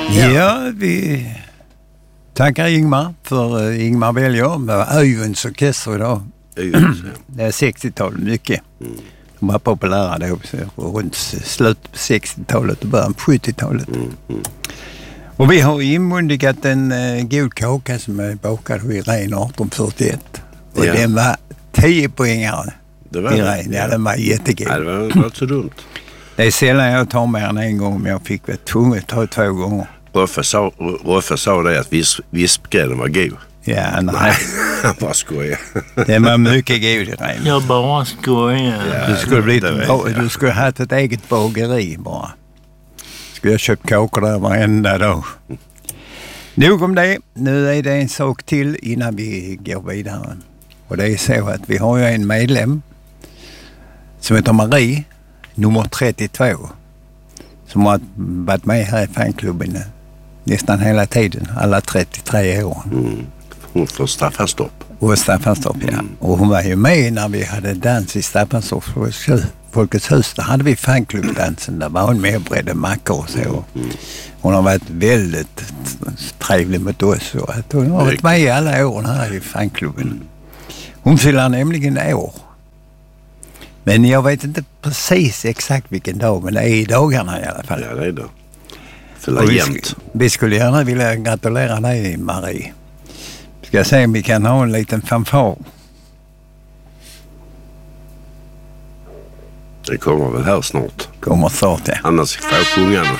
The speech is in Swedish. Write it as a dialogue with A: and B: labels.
A: Ja, vi tackar Ingmar för Ingmar väljer med Öyvinds orkester idag. Det är 60-talet mycket. De var populära då runt slutet på 60-talet och början på 70-talet. Och vi har inmundigat en god kaka som är bakad vid Ren 1841. Och den var 10 poängare.
B: Det var
A: Ren. Ja, den var jättegod.
B: Ja, det var inte så dumt.
A: Det är sällan jag tar mer än en gång, men jag fick väl tvunget ta 2 gånger.
B: Roffe sa det att vispgrädden var god.
A: Ja, nej.
B: Han bara skojar.
A: Det var mycket god i Ren.
C: Jag bara skojar.
A: Ja, du skulle ha haft ett eget bageri bara. Skulle jag köpt kakor där varenda dag. Nog om det. Nu är det en sak till innan vi går vidare. Och det är så att vi har ju en medlem som heter Marie, nummer 32. Som har varit med här i fanklubben nästan hela tiden. Alla 33 år.
B: Hon får Staffanstorp.
A: Och Staffanstorp, ja. Och hon var ju med när vi hade dans i Staffanstorp Folkets hus. Där hade vi fanklubbdansen. Där var hon med och bredde mackor och så. Hon har varit väldigt trevlig mot oss. Och att hon har varit med i alla åren här i fanklubben. Hon fyller nämligen år. Men jag vet inte precis exakt vilken dag, men det är i dagarna i alla fall.
B: Ja, det är det. Fyller jämt.
A: Vi skulle gärna vilja gratulera dig, Marie. Ska jag se om vi kan ha en liten fanfar.
B: Det kommer väl här snart.
A: Kommer snart, ja.
B: Annars får jag sjunga nu.